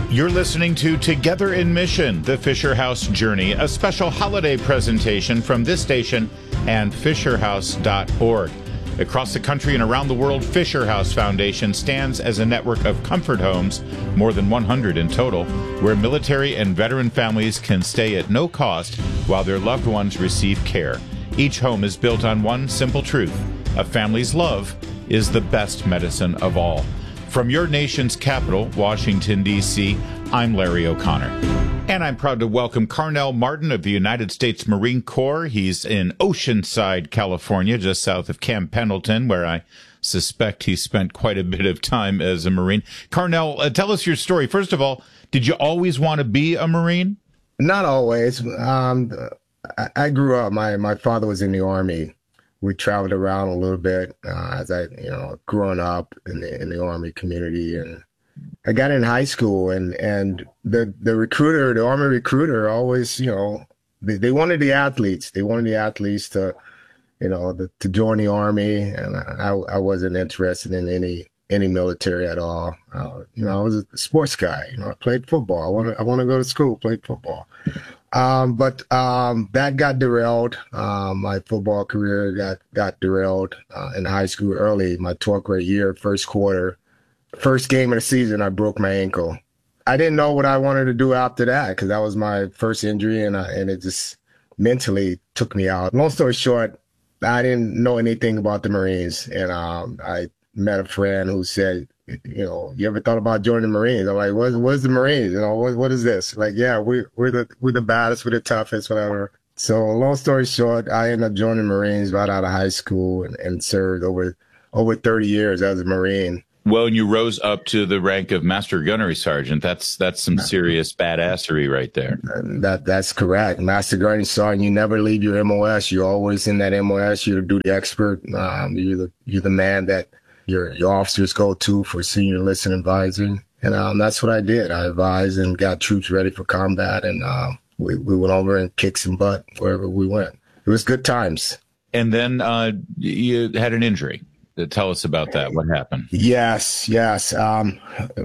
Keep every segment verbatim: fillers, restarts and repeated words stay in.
You're listening to Together in Mission, the Fisher House Journey, a special holiday presentation from this station and fisher house dot org. Across the country and around the world, Fisher House Foundation stands as a network of comfort homes, more than one hundred in total, where military and veteran families can stay at no cost while their loved ones receive care. Each home is built on one simple truth: a family's love is the best medicine of all. From your nation's capital, Washington, D C, I'm Larry O'Connor. And I'm proud to welcome Carnell Martin of the United States Marine Corps. He's in Oceanside, California, just south of Camp Pendleton, where I suspect he spent quite a bit of time as a Marine. Carnell, uh, tell us your story. First of all, did you always want to be a Marine? Not always. Um, I, I grew up, my, my father was in the Army. We traveled around a little bit uh, as I, you know, growing up in the in the Army community, and I got in high school, and and the the recruiter, the Army recruiter, always, you know, they, they wanted the athletes, they wanted the athletes to, you know, the, to join the Army, and I I wasn't interested in any any military at all. Uh, you know, I was a sports guy. You know, I played football. I want to I want to go to school, played football. Um, but um, that got derailed. Um, my football career got got derailed uh, in high school early. My twelfth grade year, first quarter, first game of the season, I broke my ankle. I didn't know what I wanted to do after that because that was my first injury, and I, and it just mentally took me out. Long story short, I didn't know anything about the Marines, and um, I met a friend who said, you know, you ever thought about joining the Marines? I'm like, what, what's the Marines? You know, what, what is this? Like, yeah, we, we're the we're the baddest, we're the toughest, whatever. So long story short, I ended up joining the Marines right out of high school and, and served over over thirty years as a Marine. Well, and you rose up to the rank of Master Gunnery Sergeant. That's that's some serious badassery right there. That That's correct. Master Gunnery Sergeant, you never leave your M O S. You're always in that M O S. You're the duty expert. Um, you're the you're the man that your your officers go to for senior enlisted advising. And um, that's what I did. I advised and got troops ready for combat, and uh, we, we went over and kicked some butt wherever we went. It was good times. And then uh, you had an injury. Tell us about that. What happened? Yes, yes. Um,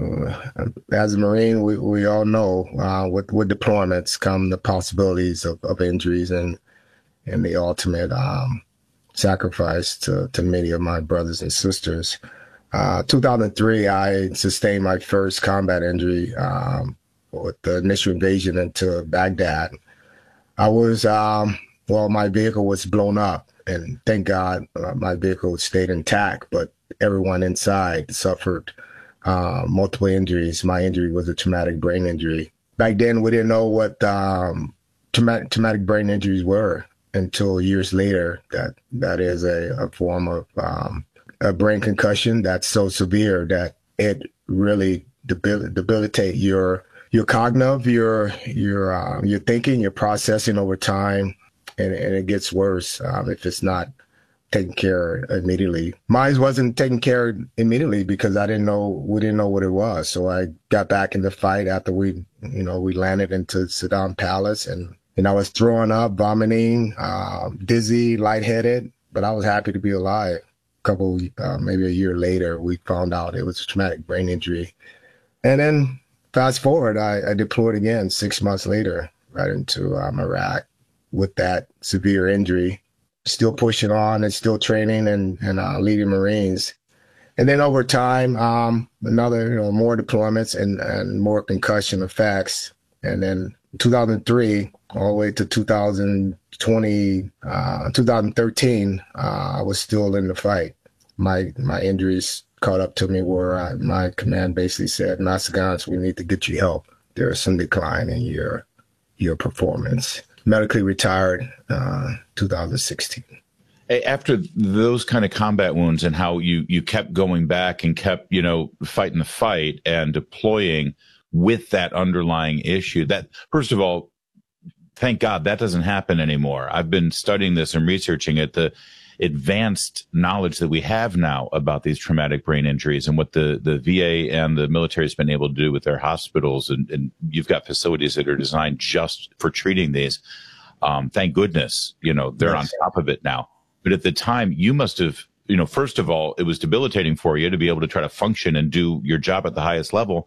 as a Marine, we, we all know uh, with, with deployments come the possibilities of, of injuries and, and the ultimate um sacrifice to, to many of my brothers and sisters. Uh, two thousand three, I sustained my first combat injury um, with the initial invasion into Baghdad. I was, um, well, my vehicle was blown up, and thank God uh, my vehicle stayed intact, but everyone inside suffered uh, multiple injuries. My injury was a traumatic brain injury. Back then, we didn't know what um, traumatic, traumatic brain injuries were until years later. That that is a, a form of um, a brain concussion that's so severe that it really debil- debilitate your your cognitive, your your uh, your thinking, your processing over time, and, and it gets worse um, if it's not taken care of immediately. Mine wasn't taken care of immediately because I didn't know we didn't know what it was. So I got back in the fight after we you know we landed into Saddam Palace, and And I was throwing up, vomiting, uh, dizzy, lightheaded, but I was happy to be alive. A couple, uh, maybe a year later, we found out it was a traumatic brain injury. And then fast forward, I, I deployed again six months later, right into um, Iraq with that severe injury, still pushing on and still training and, and uh, leading Marines. And then over time, um, another, you know, more deployments and, and more concussion effects. And then two thousand three, all the way to two thousand twenty, uh, two thousand thirteen, uh, I was still in the fight. My my injuries caught up to me where I, my command basically said, Master Gans, we need to get you help. There is some decline in your your performance. Medically retired uh, two thousand sixteen. After those kind of combat wounds and how you, you kept going back and kept, you know, fighting the fight and deploying with that underlying issue, that, first of all, thank God that doesn't happen anymore. I've been studying this and researching it, the advanced knowledge that we have now about these traumatic brain injuries and what the, the V A and the military has been able to do with their hospitals. And, and you've got facilities that are designed just for treating these. Um, thank goodness, you know, they're yes. on top of it now. But at the time, you must have, you know, first of all, it was debilitating for you to be able to try to function and do your job at the highest level.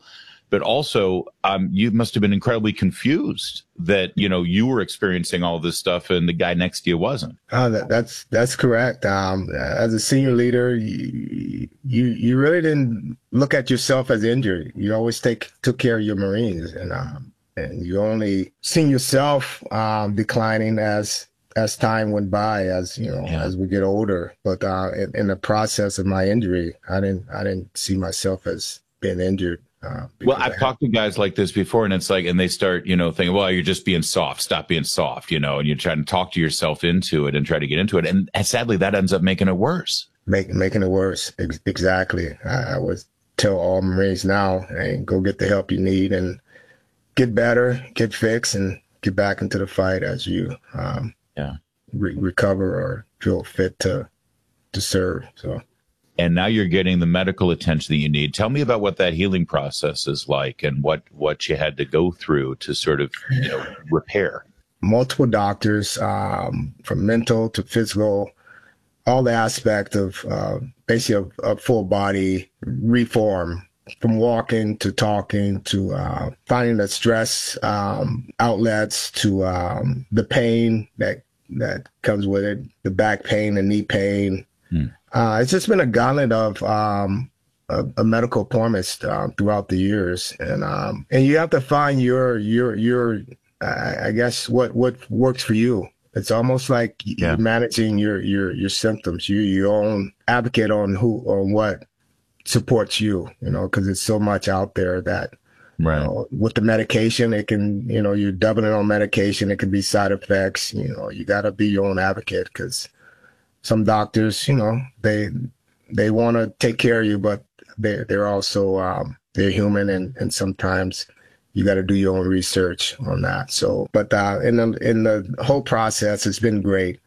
but also um, you must have been incredibly confused that, you know, you were experiencing all this stuff and the guy next to you wasn't. Oh, that, that's that's correct. Um, as a senior leader, you, you you really didn't look at yourself as injured. You always take took care of your Marines, and um, and you only seen yourself um, declining as as time went by, as you know, yeah. as we get older. But uh, in, in the process of my injury, I didn't I didn't see myself as being injured. Uh, well, I've talked to guys like this before, and it's like, and they start, you know, thinking, well, you're just being soft. Stop being soft, you know, and you're trying to talk to yourself into it and try to get into it. And sadly, that ends up making it worse. Make, making it worse. Ex- exactly. I, I would tell all Marines now, hey, go get the help you need and get better, get fixed, and get back into the fight as you um, yeah. re- recover or feel fit to to serve. So. And now you're getting the medical attention that you need. Tell me about what that healing process is like and what, what you had to go through to sort of, you know, repair. Multiple doctors, um, from mental to physical, all the aspect of uh, basically a, a full body reform, from walking to talking to uh, finding the stress um, outlets to um, the pain that that comes with it, the back pain, the knee pain. Hmm. Uh, it's just been a gauntlet of um, a, a medical appointments uh, throughout the years, and um, and you have to find your your your I, I guess what what works for you. It's almost like yeah. you're managing your your your symptoms. You your own advocate on who on what supports you. You know, because it's so much out there that. Right. You know, with the medication, it can, you know, you're doubling on medication. It can be side effects. You know, you got to be your own advocate because some doctors, you know, they they want to take care of you, but they they're also um, they're human, and, and sometimes you got to do your own research on that. So, but uh, in the in the whole process, it's been great.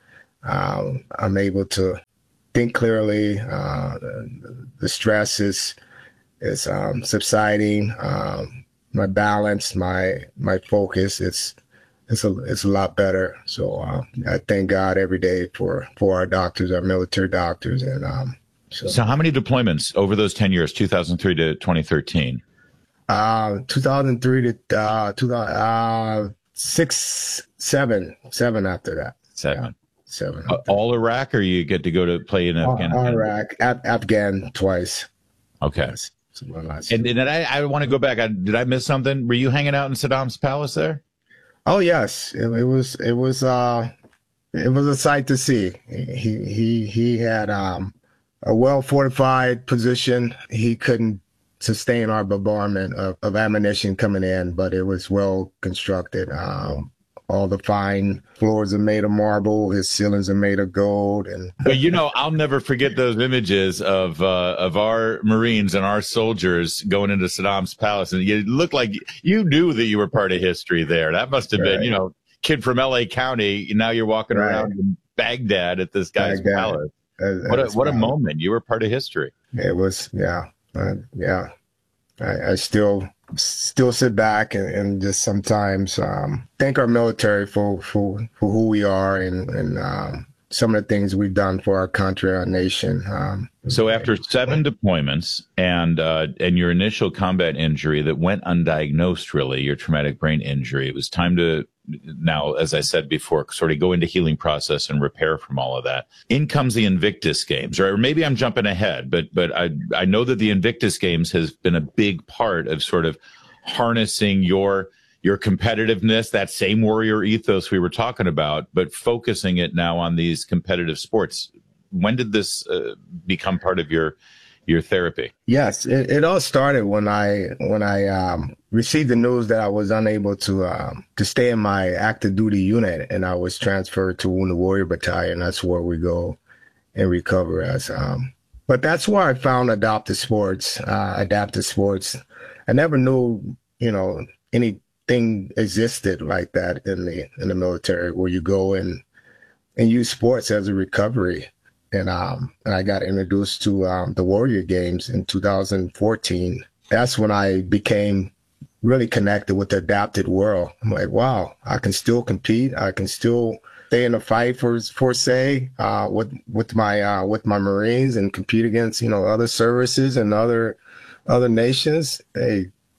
Um, I'm able to think clearly. Uh, the, the stress is is um, subsiding. Um, my balance, my my focus, it's it's a it's a lot better. So uh, I thank God every day for for our doctors, our military doctors, and um. So, so how many deployments over those ten years, two thousand three to twenty thirteen? Uh, two thousand three to uh, two thousand uh, six, seven, seven after that. Seven. Yeah, seven. Uh, all Iraq, or you get to go to play in Afghanistan? All Iraq, Af- Afghan twice. Okay. Yes. And, and I, I want to go back. I, did I miss something? Were you hanging out in Saddam's palace there? Oh yes, it, it was. It was. Uh, it was a sight to see. He he he had um, a well fortified position. He couldn't sustain our bombardment of, of ammunition coming in, but it was well constructed. Um, all the fine floors are made of marble. His ceilings are made of gold. And but you know, I'll never forget those images of uh, of our Marines and our soldiers going into Saddam's palace, and you looked like you knew that you were part of history there. That must have right. been, you know, kid from L A County. Now you're walking right. around in Baghdad at this guy's Baghdad. palace. That, what a what a moment! You were part of history. It was, yeah, uh, yeah. I, I still. still sit back and, and just sometimes um, thank our military for, for, for who we are and, and um, some of the things we've done for our country, our nation. Um, so after seven deployments and uh, and your initial combat injury that went undiagnosed, really, your traumatic brain injury, it was time to now, as I said before, sort of go into healing process and repair from all of that. In comes the Invictus Games, or maybe I'm jumping ahead, but but I I know that the Invictus Games has been a big part of sort of harnessing your your competitiveness, that same warrior ethos we were talking about, but focusing it now on these competitive sports. When did this uh, become part of your your therapy? Yes, it, it all started when I when I um, received the news that I was unable to um, to stay in my active duty unit, and I was transferred to Wounded Warrior Battalion. That's where we go and recover as. Um, but that's where I found adaptive sports. Uh, adaptive sports. I never knew, you know, anything existed like that in the in the military where you go and and use sports as a recovery. And um, and I got introduced to um, the Warrior Games in two thousand fourteen. That's when I became really connected with the adapted world. I'm like, wow, I can still compete. I can still stay in the fight for for say uh, with with my uh, with my Marines and compete against, you know, other services and other other nations. Hey,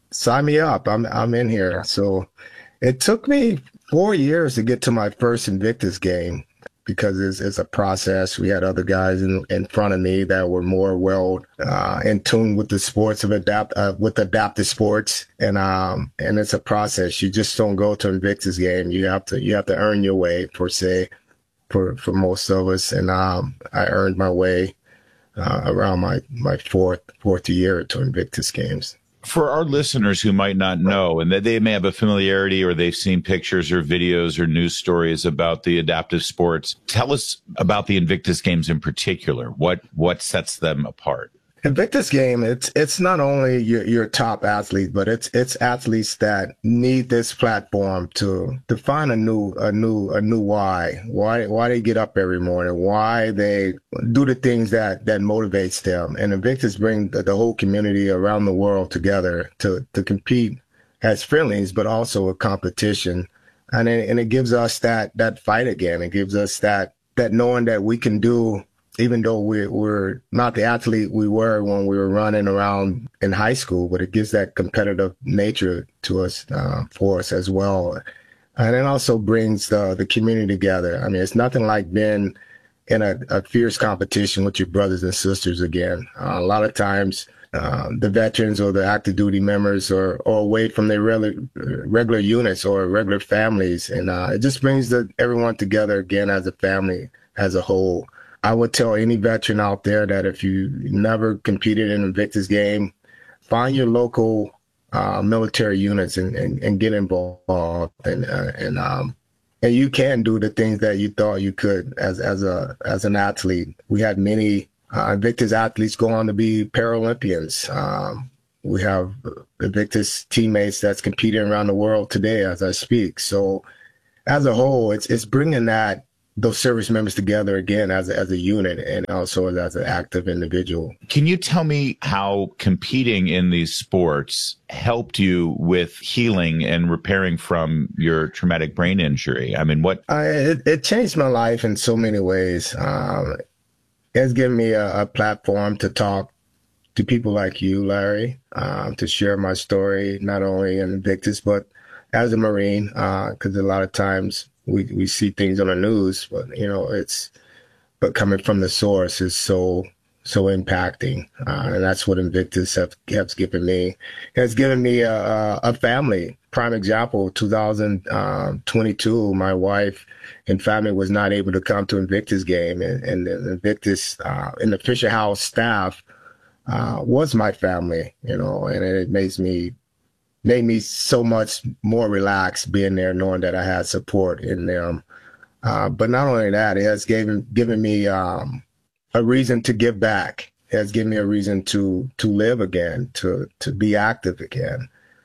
sign me up. I'm I'm in here. So it took me four years to get to my first Invictus game because it's, it's a process. We had other guys in, in front of me that were more well uh, in tune with the sports of adapt uh, with adaptive sports, and um and it's a process. You just don't go to Invictus game. You have to you have to earn your way, per se, for for most of us. And um I earned my way uh, around my my fourth fourth year to Invictus games. For our listeners who might not know, and that they may have a familiarity or they've seen pictures or videos or news stories about the adaptive sports, tell us about the Invictus games in particular. What what sets them apart? Invictus game, it's it's not only your, your top athletes, but it's it's athletes that need this platform to to find a new a new a new why why why they get up every morning, why they do the things that that motivates them. And Invictus bring the, the whole community around the world together to to compete as friendlies, but also a competition. And it, and it gives us that that fight again. It gives us that that knowing that we can do. Even though we're, we're not the athlete we were when we were running around in high school, but it gives that competitive nature to us, uh, for us as well. And it also brings the, the community together. I mean, it's nothing like being in a, a fierce competition with your brothers and sisters again. Uh, a lot of times, uh, the veterans or the active duty members are, are away from their regular, regular units or regular families. And uh, it just brings the, everyone together again as a family, as a whole. I would tell any veteran out there that if you never competed in an Invictus game, find your local uh, military units and, and, and get involved. And uh, and um and you can do the things that you thought you could as as a as an athlete. We had many uh, Invictus athletes go on to be Paralympians. Um, we have Invictus teammates that's competing around the world today as I speak. So as a whole, it's it's bringing that. Those service members together again as a, as a unit and also as an active individual. Can you tell me how competing in these sports helped you with healing and repairing from your traumatic brain injury? I mean, what? I, it, it changed my life in so many ways. Um, it's given me a, a platform to talk to people like you, Larry, um, to share my story, not only in Invictus, but as a Marine, because uh, a lot of times We, we see things on the news, but, you know, it's, but coming from the source is so, so impacting. Uh, and that's what Invictus have, has given me. It has given me a, a family. Prime example, two thousand twenty-two, my wife and family was not able to come to Invictus game. And, and the Invictus, uh, and the Fisher House staff, uh, was my family, you know, and it makes me, made me so much more relaxed being there, knowing that I had support in them. Uh, but not only that, it has given given me um, a reason to give back. It has given me a reason to to live again, to to be active again.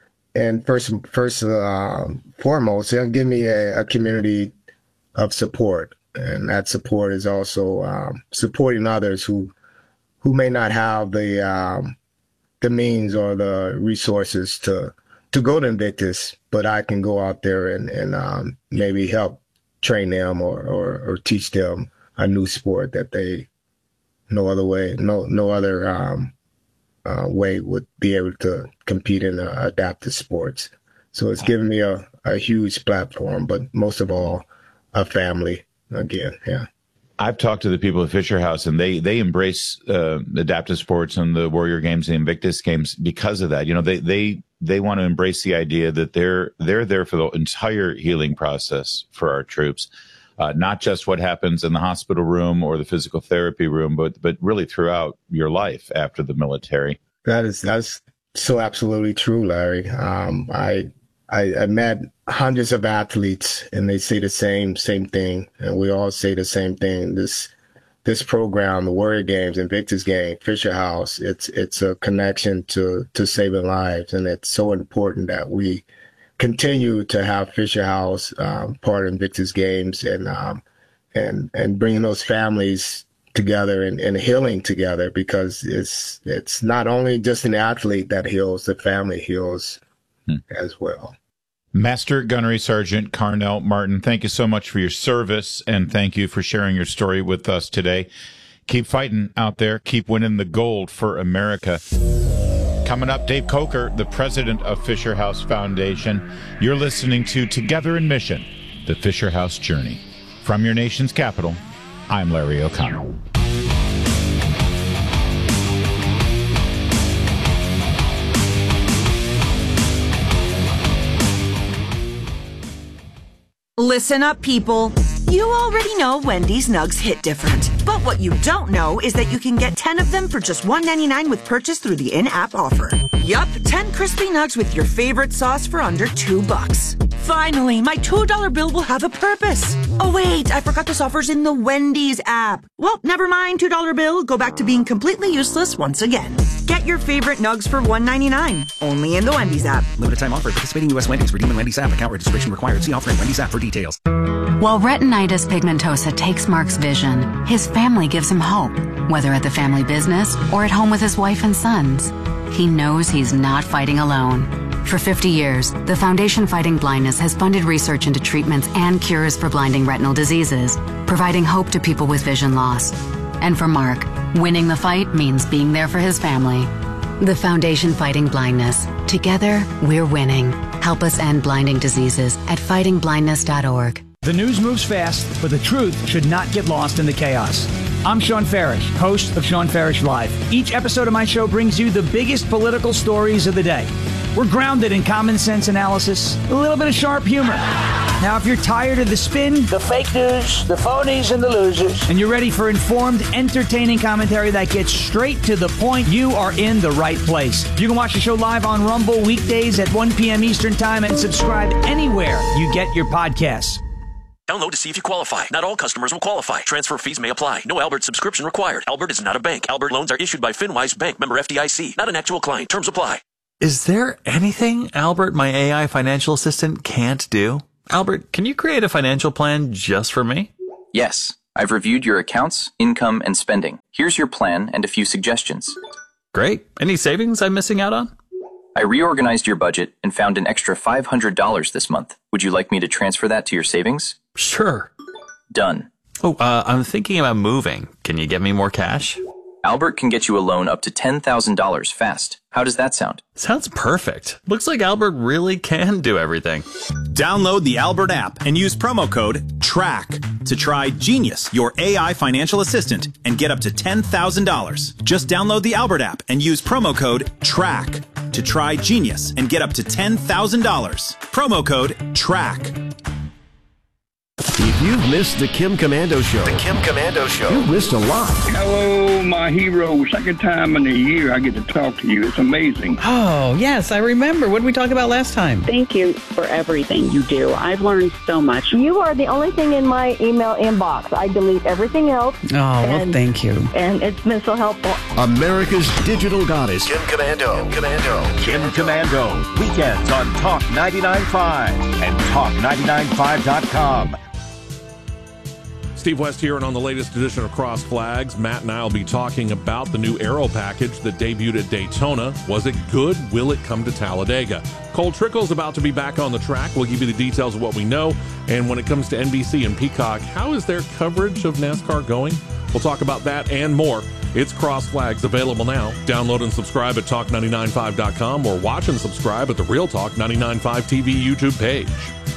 And first, first uh, foremost, it has given me a, a community of support, and that support is also um, supporting others who who may not have the um, the means or the resources to. to go to Invictus, but I can go out there and, and um, maybe help train them or, or, or teach them a new sport that they no other way, no no other um, uh, way would be able to compete in uh, adaptive sports. So it's given me a, a huge platform, but most of all, a family again, yeah. I've talked to the people at Fisher House, and they they embrace uh, adaptive sports and the Warrior Games, the Invictus Games, because of that. You know, they they they want to embrace the idea that they're they're there for the entire healing process for our troops, uh, not just what happens in the hospital room or the physical therapy room, but but really throughout your life after the military. That is that's so absolutely true, Larry. Um, I. I, I met hundreds of athletes, and they say the same same thing, and we all say the same thing. This this program, the Warrior Games, Invictus Game, Fisher House, it's it's a connection to to saving lives, and it's so important that we continue to have Fisher House um, part of Invictus Games, and um, and and bringing those families together and, and healing together, because it's it's not only just an athlete that heals, the family heals. Hmm. As well. Master Gunnery Sergeant Carnell Martin, thank you so much for your service, and thank you for sharing your story with us today. Keep fighting out there. Keep winning the gold for America. Coming up, Dave Coker, the president of Fisher House Foundation. You're listening to Together in Mission, the Fisher House Journey. From your nation's capital, I'm Larry O'Connor. Listen up, people. You already know Wendy's Nugs hit different. But what you don't know is that you can get ten of them for just one ninety-nine with purchase through the in-app offer. Yup, ten crispy nugs with your favorite sauce for under two bucks. Finally, my two dollar bill will have a purpose. Oh wait, I forgot this offer's in the Wendy's app. Well, never mind, two dollar bill. Go back to being completely useless once again. Get your favorite nugs for one ninety-nine. Only in the Wendy's app. Limited time offer. Participating U S Wendy's. Redeem in Wendy's app. Account registration required. See offer in Wendy's app for details. While retinitis pigmentosa takes Mark's vision, his family gives him hope, whether at the family business or at home with his wife and sons. He knows he's not fighting alone. For fifty years, the Foundation Fighting Blindness has funded research into treatments and cures for blinding retinal diseases, providing hope to people with vision loss. And for Mark, winning the fight means being there for his family. The Foundation Fighting Blindness. Together, we're winning. Help us end blinding diseases at fighting blindness dot org. The news moves fast, but the truth should not get lost in the chaos. I'm Sean Farish, host of Sean Farish Live. Each episode of my show brings you the biggest political stories of the day. We're grounded in common sense analysis, a little bit of sharp humor. Now, if you're tired of the spin, the fake news, the phonies, and the losers, and you're ready for informed, entertaining commentary that gets straight to the point, you are in the right place. You can watch the show live on Rumble weekdays at one p.m. Eastern Time and subscribe anywhere you get your podcasts. Download to see if you qualify. Not all customers will qualify. Transfer fees may apply. No Albert subscription required. Albert is not a bank. Albert loans are issued by FinWise Bank, member F D I C. Not an actual client. Terms apply. Is there anything Albert, my A I financial assistant, can't do? Albert, can you create a financial plan just for me? Yes. I've reviewed your accounts, income, and spending. Here's your plan and a few suggestions. Great. Any savings I'm missing out on? I reorganized your budget and found an extra five hundred dollars this month. Would you like me to transfer that to your savings? Sure. Done. Oh, uh, I'm thinking about moving. Can you get me more cash? Albert can get you a loan up to ten thousand dollars fast. How does that sound? Sounds perfect. Looks like Albert really can do everything. Download the Albert app and use promo code TRACK to try Genius, your A I financial assistant, and get up to ten thousand dollars. Just download the Albert app and use promo code TRACK to try Genius and get up to ten thousand dollars. Promo code TRACK. If you've missed the Kim Komando Show, the Kim Komando Show, you've missed a lot. Hello, my hero. Second time in a year I get to talk to you. It's amazing. Oh, yes, I remember. What did we talk about last time? Thank you for everything you do. I've learned so much. You are the only thing in my email inbox. I delete everything else. Oh, well, thank you. And it's been so helpful. America's digital goddess. Kim Komando. Kim Komando. Kim Komando. Weekends on Talk ninety-nine point five and talk ninety-nine point five dot com. Steve West here, and on the latest edition of Cross Flags, Matt and I will be talking about the new Aero package that debuted at Daytona. Was it good? Will it come to Talladega? Cole Trickle's about to be back on the track. We'll give you the details of what we know. And when it comes to N B C and Peacock, how is their coverage of NASCAR going? We'll talk about that and more. It's Cross Flags, available now. Download and subscribe at talk nine nine five dot com or watch and subscribe at the Real Talk ninety-nine point five T V YouTube page.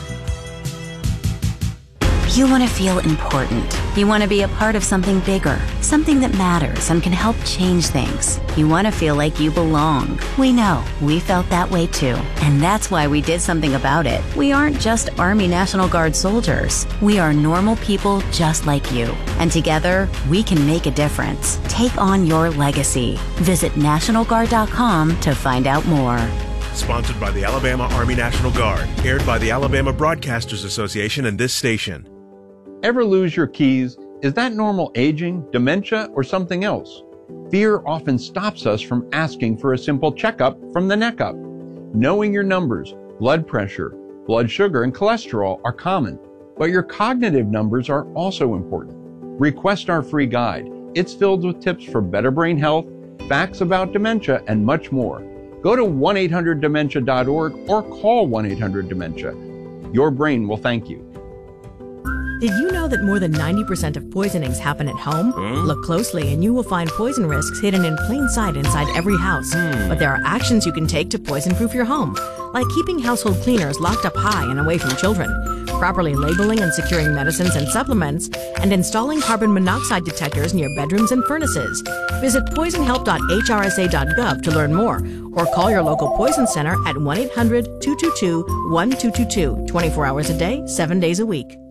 You want to feel important. You want to be a part of something bigger, something that matters and can help change things. You want to feel like you belong. We know. We felt that way too. And that's why we did something about it. We aren't just Army National Guard soldiers. We are normal people just like you. And together, we can make a difference. Take on your legacy. Visit national guard dot com to find out more. Sponsored by the Alabama Army National Guard. Aired by the Alabama Broadcasters Association and this station. Ever lose your keys? Is that normal aging, dementia, or something else? Fear often stops us from asking for a simple checkup from the neck up. Knowing your numbers, blood pressure, blood sugar, and cholesterol are common, but your cognitive numbers are also important. Request our free guide. It's filled with tips for better brain health, facts about dementia, and much more. Go to one eight hundred dementia dot org or call one eight hundred dementia. Your brain will thank you. Did you know that more than ninety percent of poisonings happen at home? Huh? Look closely and you will find poison risks hidden in plain sight inside every house. Hmm. But there are actions you can take to poison-proof your home, like keeping household cleaners locked up high and away from children, properly labeling and securing medicines and supplements, and installing carbon monoxide detectors near bedrooms and furnaces. Visit poison help dot H R S A dot gov to learn more, or call your local poison center at one eight hundred two two two one two two two, twenty-four hours a day, seven days a week.